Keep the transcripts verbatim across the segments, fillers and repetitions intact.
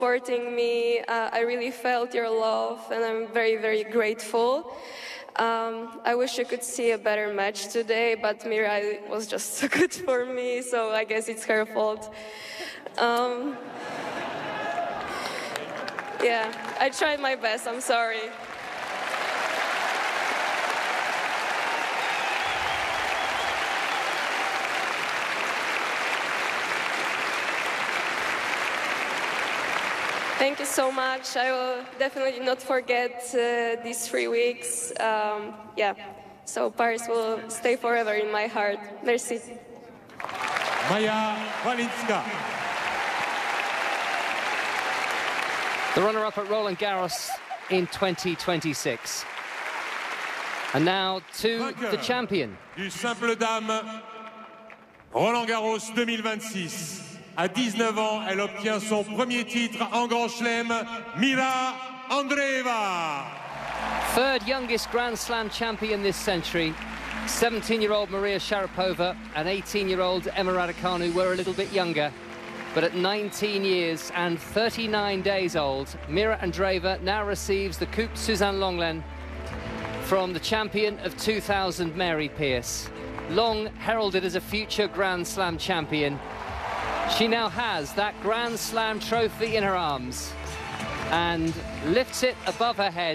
supporting me. Uh, I really felt your love, and I'm very, very grateful. Um, I wish you could see a better match today, but Mira was just so good for me, so I guess it's her fault. Um, yeah, I tried my best, I'm sorry. Thank you so much. I will definitely not forget uh, these three weeks. Um, yeah, so Paris will stay forever in my heart. Merci. Maja Walinska. The runner-up at Roland Garros in twenty twenty-six. And now to the champion. Du simple dame, Roland Garros deux mille vingt-six. À dix-neuf ans, elle obtient son premier titre en Grand Chelem, Mira Andreeva. Third youngest Grand Slam champion this century. seventeen-year-old Maria Sharapova and eighteen-year-old Emma Raducanu were a little bit younger. But at nineteen years and thirty-nine days old, Mira Andreeva now receives the Coupe Suzanne Lenglen from the champion of two thousand, Mary Pierce. Long heralded as a future Grand Slam champion, she now has that Grand Slam trophy in her arms and lifts it above her head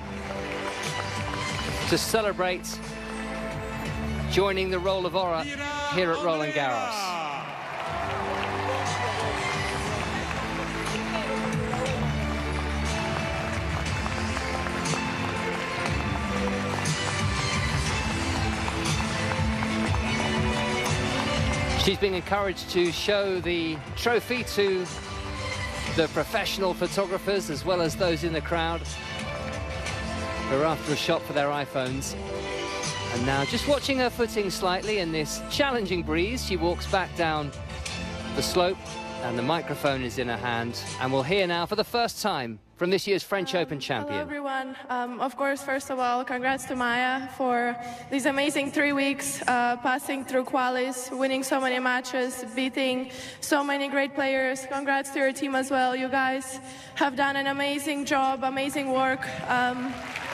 to celebrate joining the Roll of Honor here at Roland Garros. She's being encouraged to show the trophy to the professional photographers as well as those in the crowd who are after a shot for their iPhones. And now, just watching her footing slightly in this challenging breeze, she walks back down the slope and the microphone is in her hand. And we'll hear now for the first time from this year's French um, Open champion. Hello everyone. Um, of course, first of all, congrats to Maja for these amazing three weeks, uh, passing through qualis, winning so many matches, beating so many great players. Congrats to your team as well. You guys have done an amazing job, amazing work. Um,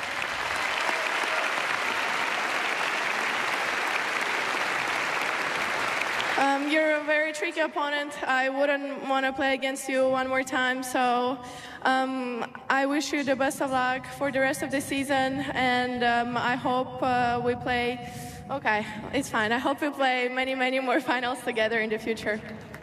Um, you're a very tricky opponent. I wouldn't want to play against you one more time, so um, I wish you the best of luck for the rest of the season, and um, I hope uh, we play, okay, it's fine. I hope we play many, many more finals together in the future.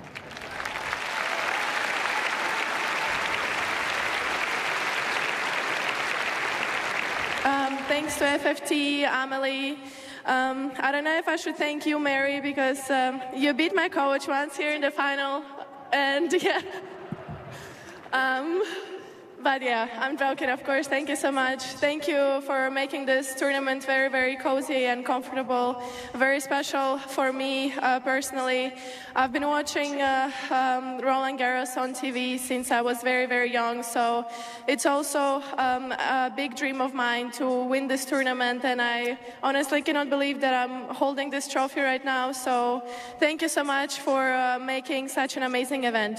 Um, thanks to F F T, Amelie. Um, I don't know if I should thank you, Mary, because um, you beat my coach once here in the final, and yeah. Um, but yeah, I'm joking, of course. Thank you so much. Thank you for making this tournament very, very cozy and comfortable, very special for me uh, personally. I've been watching uh, um, Roland Garros on T V since I was very, very young, so it's also um, a big dream of mine to win this tournament, and I honestly cannot believe that I'm holding this trophy right now, so thank you so much for uh, making such an amazing event.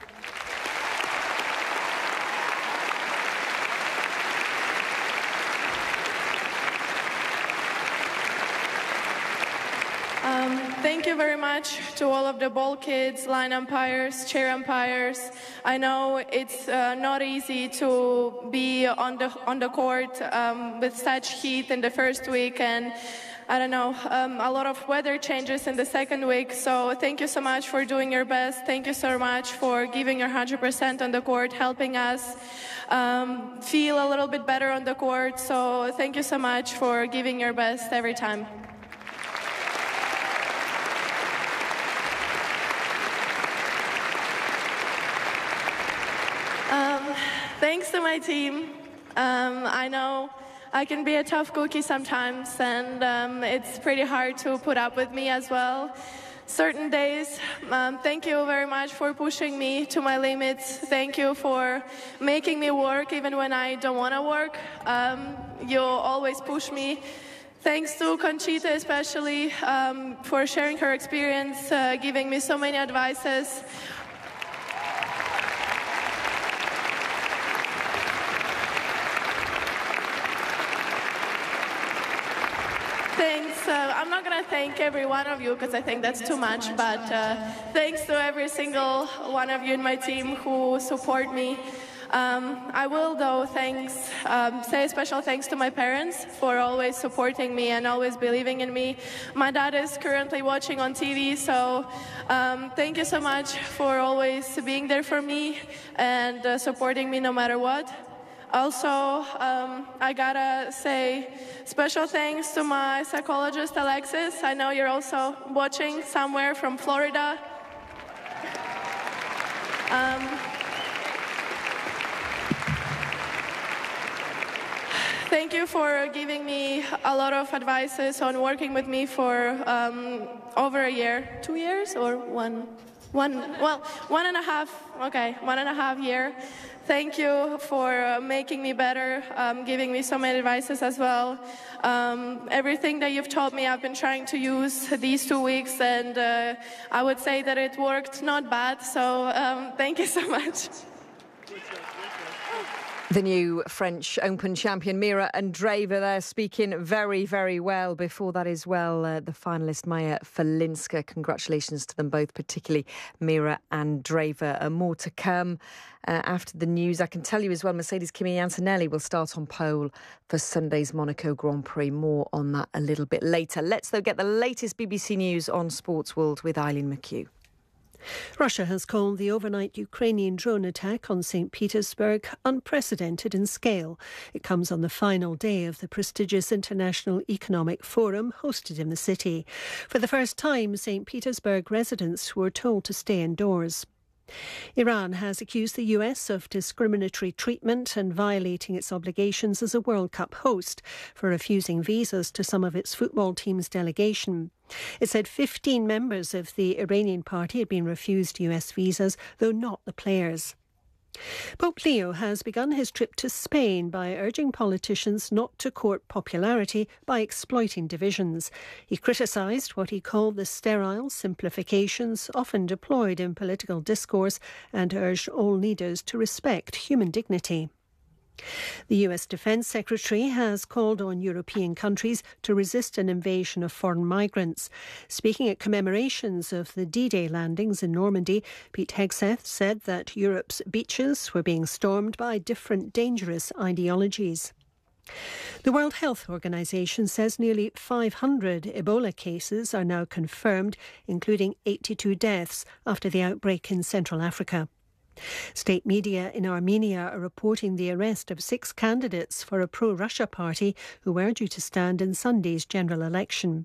Um, thank you very much to all of the ball kids, line umpires, chair umpires. I know it's uh, not easy to be on the on the court um, with such heat in the first week, and I don't know, um, a lot of weather changes in the second week. So thank you so much for doing your best. Thank you so much for giving your one hundred percent on the court, helping us um, feel a little bit better on the court. So thank you so much for giving your best every time. Um, thanks to my team. Um, I know I can be a tough cookie sometimes, and um, it's pretty hard to put up with me as well. Certain days, um, thank you very much for pushing me to my limits. Thank you for making me work even when I don't want to work. Um, you always push me. Thanks to Conchita especially um, for sharing her experience, uh, giving me so many advices. I'm not going to thank every one of you because I think that's too much, but uh, thanks to every single one of you in my team who support me. Um, I will, though, thanks, um, say a special thanks to my parents for always supporting me and always believing in me. My dad is currently watching on T V, so um, thank you so much for always being there for me and uh, supporting me no matter what. Also, um, I gotta say special thanks to my psychologist, Alexis. I know you're also watching somewhere from Florida. Um, Thank you for giving me a lot of advices on working with me for um, over a year. Two years or one? One, well, one and a half, okay, one and a half year. Thank you for uh, making me better, um, giving me so many advices as well. Um, everything that you've taught me, I've been trying to use these two weeks, and uh, I would say that it worked not bad, so um, thank you so much. The new French Open champion Mira Andreeva there, speaking very, very well. Before that as well, uh, the finalist Maya Falinska. Congratulations to them both, particularly Mira Andreeva. Uh, more to come uh, after the news. I can tell you as well, Mercedes Kimi Antonelli will start on pole for Sunday's Monaco Grand Prix. More on that a little bit later. Let's, though, get the latest B B C News on Sports World with Eileen McHugh. Russia has called the overnight Ukrainian drone attack on Saint Petersburg unprecedented in scale. It comes on the final day of the prestigious International Economic Forum hosted in the city. For the first time, Saint Petersburg residents were told to stay indoors. Iran has accused the U S of discriminatory treatment and violating its obligations as a World Cup host for refusing visas to some of its football team's delegation. It said fifteen members of the Iranian party had been refused U S visas, though not the players. Pope Leo has begun his trip to Spain by urging politicians not to court popularity by exploiting divisions. He criticised what he called the sterile simplifications often deployed in political discourse and urged all leaders to respect human dignity. The U S Defence Secretary has called on European countries to resist an invasion of foreign migrants. Speaking at commemorations of the D-Day landings in Normandy, Pete Hegseth said that Europe's beaches were being stormed by different dangerous ideologies. The World Health Organization says nearly five hundred Ebola cases are now confirmed, including eighty-two deaths after the outbreak in Central Africa. State media in Armenia are reporting the arrest of six candidates for a pro-Russia party who were due to stand in Sunday's general election.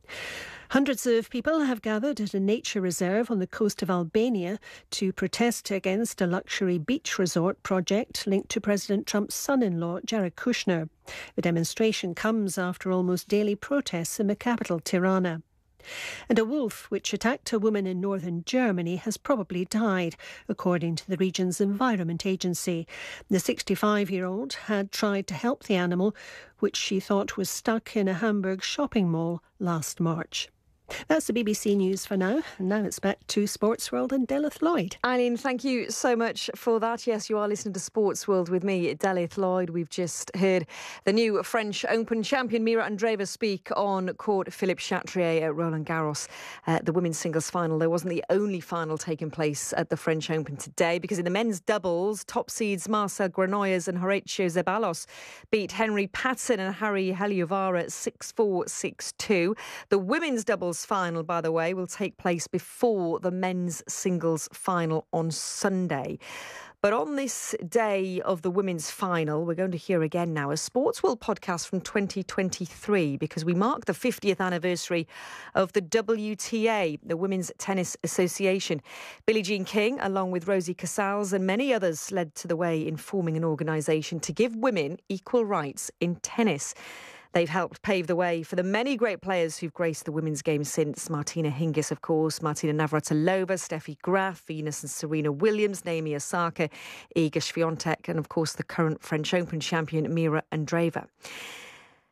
Hundreds of people have gathered at a nature reserve on the coast of Albania to protest against a luxury beach resort project linked to President Trump's son-in-law, Jared Kushner. The demonstration comes after almost daily protests in the capital, Tirana. And a wolf which attacked a woman in northern Germany has probably died, according to the region's Environment Agency. The sixty-five-year-old had tried to help the animal, which she thought was stuck in a Hamburg shopping mall last March. That's the B B C News for now. And now it's back to Sports World and Delith Lloyd. Eileen, thank you so much for that. Yes, you are listening to Sports World with me, Delith Lloyd. We've just heard the new French Open champion Mira Andreeva speak on court Philippe Chatrier at Roland Garros. Uh, the women's singles final, there wasn't the only final taking place at the French Open today, because in the men's doubles, top seeds Marcel Granollers and Horacio Zeballos beat Henry Patton and Harry Heliovara six four, six two. The women's doubles final, by the way, will take place before the men's singles final on Sunday. But on this day of the women's final, we're going to hear again now a Sports World podcast from twenty twenty-three, because we mark the fiftieth anniversary of the W T A, the Women's Tennis Association. Billie Jean King, along with Rosie Casals and many others, led to the way in forming an organisation to give women equal rights in tennis. They've helped pave the way for the many great players who've graced the women's game since. Martina Hingis, of course, Martina Navratilova, Steffi Graf, Venus and Serena Williams, Naomi Osaka, Iga Swiatek, and of course the current French Open champion Mira Andreeva.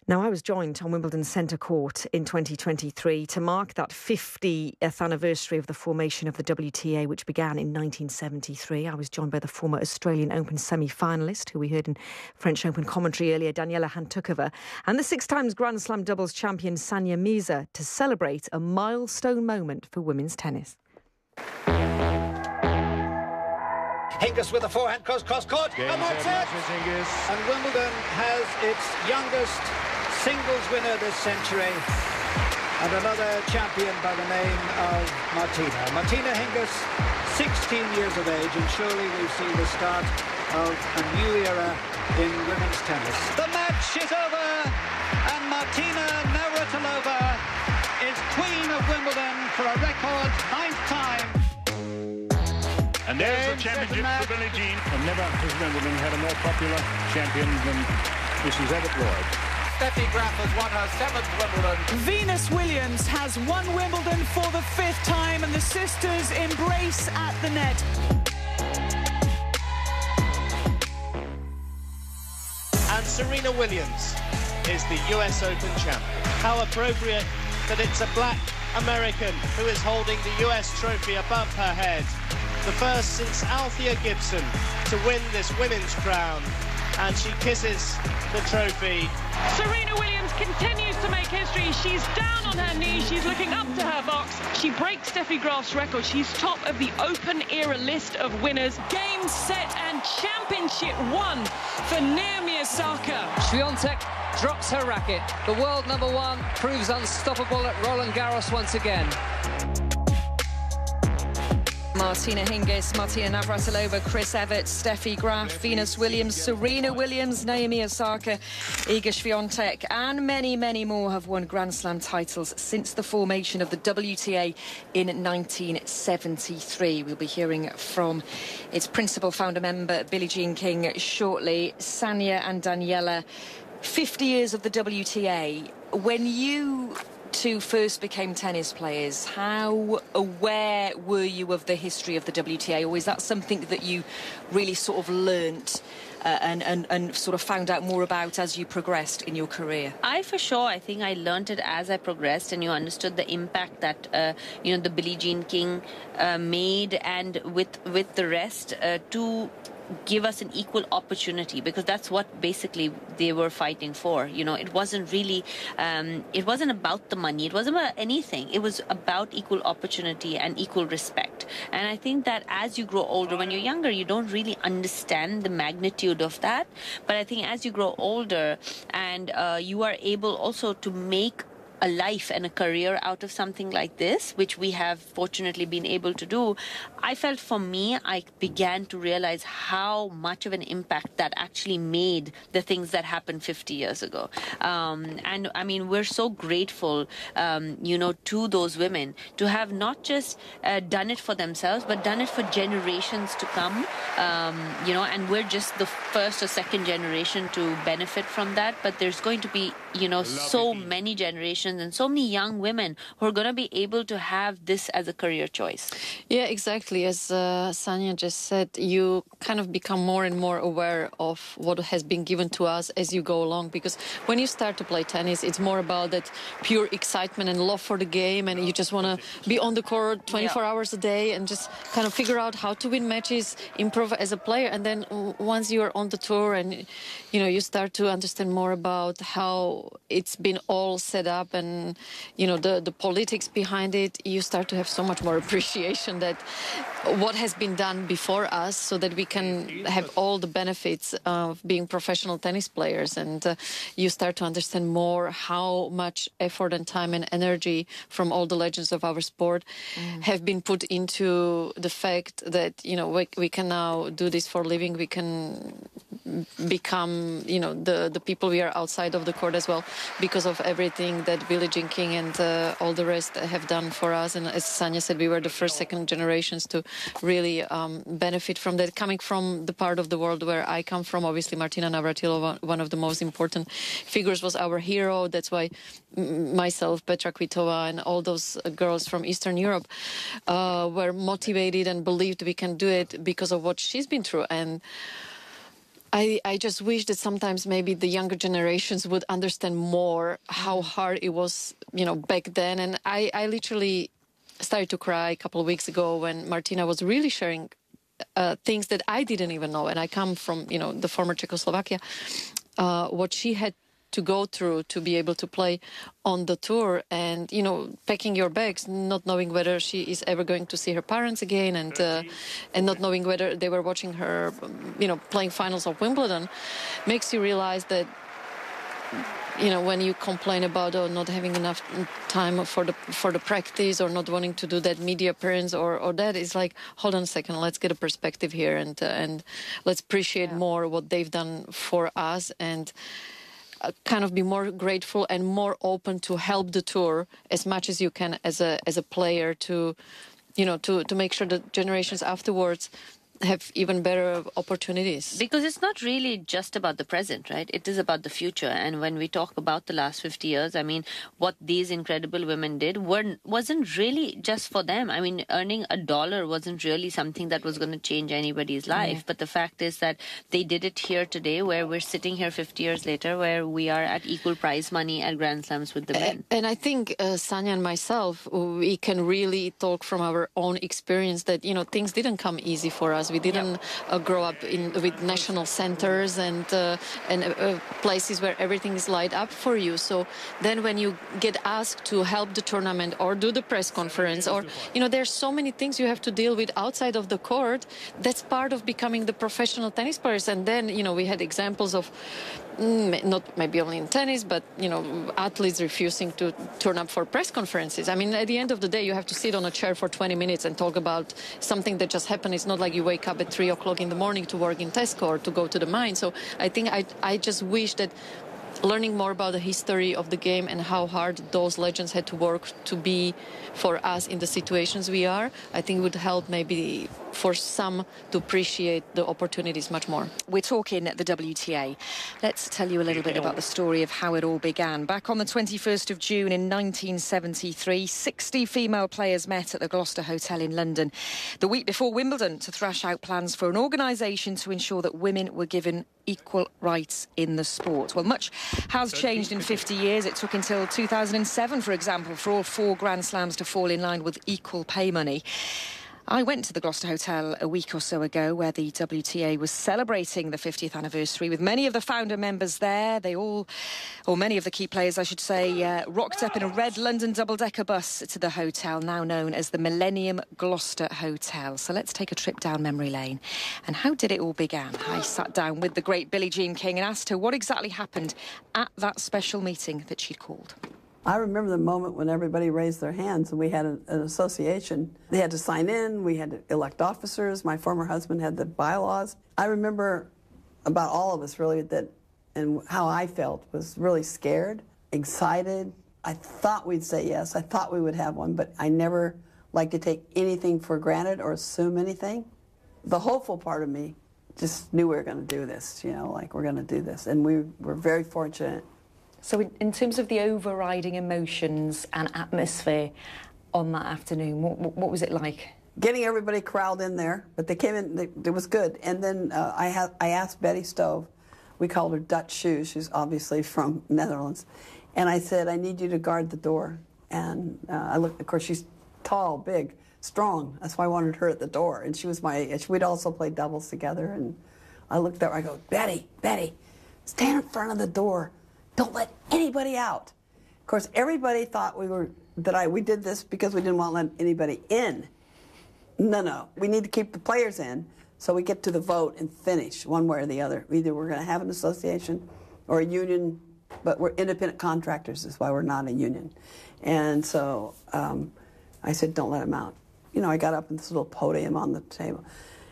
Now, I was joined on Wimbledon Centre Court in twenty twenty-three to mark that fiftieth anniversary of the formation of the W T A, which began in nineteen seventy-three. I was joined by the former Australian Open semi-finalist, who we heard in French Open commentary earlier, Daniela Hantuchova, and the six times Grand Slam doubles champion Sania Mirza to celebrate a milestone moment for women's tennis. Hingis with a forehand cross, cross court, and that's it! And Wimbledon has its youngest singles winner this century, and another champion by the name of Martina. Martina Hingis, sixteen years of age, and surely we've seen the start of a new era in women's tennis. The match is over, and Martina Navratilova is Queen of Wimbledon for a record ninth time. And there's the championship for Billie Jean. And never has Wimbledon had a more popular champion than Missus Evert Lloyd. Steffi Graf has won her seventh Wimbledon. Venus Williams has won Wimbledon for the fifth time, and the sisters embrace at the net. And Serena Williams is the U S Open champion. How appropriate that it's a black American who is holding the U S trophy above her head. The first since Althea Gibson to win this women's crown. And she kisses the trophy. Serena Williams continues to make history. She's down on her knees. She's looking up to her box. She breaks Steffi Graf's record. She's top of the Open era list of winners. Game, set and championship won for Naomi Osaka. Swiatek drops her racket. The world number one proves unstoppable at Roland Garros once again. Martina Hingis, Martina Navratilova, Chris Evert, Steffi Graf, Venus Williams, Serena Williams, Naomi Osaka, Iga Swiatek and many, many more have won Grand Slam titles since the formation of the W T A in nineteen seventy-three. We'll be hearing from its principal founder member, Billie Jean King, shortly. Sania and Daniela, fifty years of the W T A. When you two first became tennis players, how aware were you of the history of the W T A, or is that something that you really sort of learnt uh, and, and, and sort of found out more about as you progressed in your career? I, for sure, I think I learnt it as I progressed, and you understood the impact that, uh, you know, the Billie Jean King uh, made, and with, with the rest uh, to give us an equal opportunity, because that's what basically they were fighting for. You know, it wasn't really, um, it wasn't about the money. It wasn't about anything. It was about equal opportunity and equal respect. And I think that as you grow older, when you're younger, you don't really understand the magnitude of that. But I think as you grow older and uh, you are able also to make a life and a career out of something like this, which we have fortunately been able to do, I felt for me, I began to realize how much of an impact that actually made the things that happened fifty years ago. Um, and I mean, we're so grateful, um, you know, to those women to have not just uh, done it for themselves, but done it for generations to come, um, you know, and we're just the first or second generation to benefit from that. But there's going to be, you know, so many generations and so many young women who are going to be able to have this as a career choice. Yeah, exactly. As uh, Sania just said, you kind of become more and more aware of what has been given to us as you go along. Because when you start to play tennis, it's more about that pure excitement and love for the game, and you just want to be on the court twenty-four yeah. hours a day and just kind of figure out how to win matches, improve as a player. And then once you're on the tour and, you know, you start to understand more about how it's been all set up and, you know, the, the politics behind it, you start to have so much more appreciation that what has been done before us, so that we can have all the benefits of being professional tennis players. And uh, you start to understand more how much effort and time and energy from all the legends of our sport mm. have been put into the fact that, you know, we, we can now do this for a living. We can become, you know, the, the people we are outside of the court as well, because of everything that Billie Jean King and uh, all the rest have done for us. And as Sania said, we were the first, second generations to really um, benefit from that. Coming from the part of the world where I come from, obviously Martina Navratilova, one of the most important figures, was our hero. That's why myself, Petra Kvitova, and all those girls from Eastern Europe uh, were motivated and believed we can do it because of what she's been through. And I, I just wish that sometimes maybe the younger generations would understand more how hard it was, you know, back then. And I, I literally started to cry a couple of weeks ago when Martina was really sharing uh, things that I didn't even know. And I come from, you know, the former Czechoslovakia, uh, what she had to go through to be able to play on the tour, and, you know, packing your bags, not knowing whether she is ever going to see her parents again, and uh, and not knowing whether they were watching her, you know, playing finals of Wimbledon, makes you realize that, you know, when you complain about oh, not having enough time for the for the practice, or not wanting to do that media appearance, or or that, it's like, hold on a second, let's get a perspective here, and uh, and let's appreciate yeah. more what they've done for us, and kind of be more grateful and more open to help the tour as much as you can as a as a player, to, you know, to to make sure that generations afterwards have even better opportunities. Because it's not really just about the present, right? It is about the future. And when we talk about the last fifty years, I mean, what these incredible women did weren't, wasn't really just for them. I mean, earning a dollar wasn't really something that was going to change anybody's life. Mm. But the fact is that they did it here today, where we're sitting here fifty years later, where we are at equal prize money at Grand Slams with the men. And I think uh, Sanya and myself, we can really talk from our own experience that, you know, things didn't come easy for us. We didn't yep. uh, grow up in with national centers and uh, and uh, places where everything is lined up for you. So then when you get asked to help the tournament or do the press conference, or, you know, there's so many things you have to deal with outside of the court. That's part of becoming the professional tennis players. And then, you know, we had examples of mm, not maybe only in tennis, but, you know, athletes refusing to turn up for press conferences. I mean, at the end of the day, you have to sit on a chair for twenty minutes and talk about something that just happened. It's not like you wake up at three o'clock in the morning to work in Tesco or to go to the mine. So I think I, I just wish that learning more about the history of the game and how hard those legends had to work to be for us in the situations we are, I think would help maybe for some to appreciate the opportunities much more. We're talking at the W T A. Let's tell you a little bit about the story of how it all began. Back on the twenty-first of June in nineteen seventy-three, sixty female players met at the Gloucester Hotel in London the week before Wimbledon to thrash out plans for an organisation to ensure that women were given equal rights in the sport. Well, much has changed in fifty years. It took until two thousand seven, for example, for all four Grand Slams to fall in line with equal pay money. I went to the Gloucester Hotel a week or so ago, where the W T A was celebrating the fiftieth anniversary with many of the founder members there. They all, or many of the key players, I should say, uh, rocked up in a red London double-decker bus to the hotel, now known as the Millennium Gloucester Hotel. So let's take a trip down memory lane. And how did it all begin? I sat down with the great Billie Jean King and asked her what exactly happened at that special meeting that she'd called. I remember the moment when everybody raised their hands and we had an, an association. They had to sign in, we had to elect officers, my former husband had the bylaws. I remember about all of us really that, and how I felt was really scared, excited. I thought we'd say yes, I thought we would have one, but I never like to take anything for granted or assume anything. The hopeful part of me just knew we were going to do this, you know, like we're going to do this, and we were very fortunate. So in, in terms of the overriding emotions and atmosphere on that afternoon, what, what was it like? Getting everybody corralled in there, but they came in, they, it was good. And then uh, I, ha I asked Betty Stove, we called her Dutch Shoes, she's obviously from Netherlands, and I said, I need you to guard the door. And uh, I looked, of course, she's tall, big, strong, that's why I wanted her at the door. And she was my age. We'd also played doubles together, and I looked at her, I go, Betty, Betty, stand in front of the door. Don't let anybody out. Of course, everybody thought we were that I we did this because we didn't want to let anybody in. No, no. We need to keep the players in so we get to the vote and finish one way or the other. Either we're going to have an association or a union, but we're independent contractors. That's why we're not a union. And so um, I said, don't let them out. You know, I got up in this little podium on the table.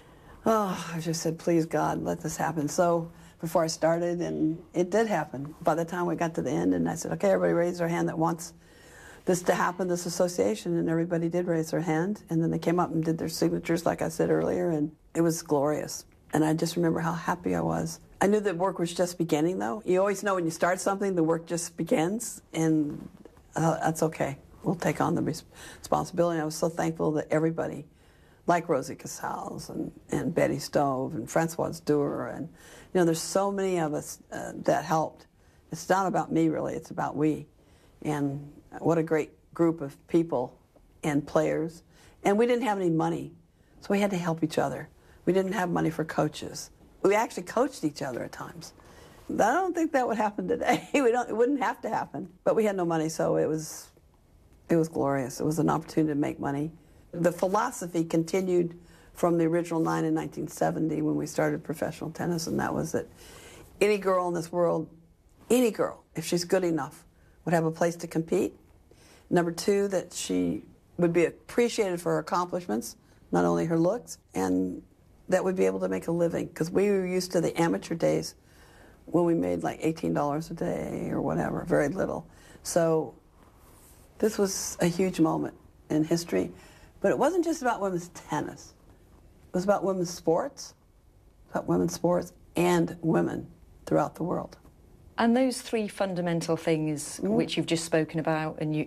Oh, I just said, please, God, let this happen. So before I started, and it did happen. By the time we got to the end, and I said, okay, everybody raise their hand that wants this to happen, this association, and everybody did raise their hand, and then they came up and did their signatures, like I said earlier, and it was glorious. And I just remember how happy I was. I knew that work was just beginning, though. You always know when you start something, the work just begins, and uh, that's okay. We'll take on the res responsibility. I was so thankful that everybody like Rosie Casals and, and Betty Stove and Francoise Dewar. And, you know, there's so many of us uh, that helped. It's not about me, really. It's about we. And what a great group of people and players. And we didn't have any money, so we had to help each other. We didn't have money for coaches. We actually coached each other at times. I don't think that would happen today. we don't, it wouldn't have to happen. But we had no money, so it was, it was glorious. It was an opportunity to make money. The philosophy continued from the original nine in nineteen seventy when we started professional tennis, and that was that any girl in this world, any girl, if she's good enough, would have a place to compete. Number two, that she would be appreciated for her accomplishments, not only her looks, and that would be able to make a living. Because we were used to the amateur days when we made like eighteen dollars a day or whatever, very little. So this was a huge moment in history. But it wasn't just about women's tennis. It was about women's sports, about women's sports and women throughout the world. And those three fundamental things mm. which you've just spoken about, and you,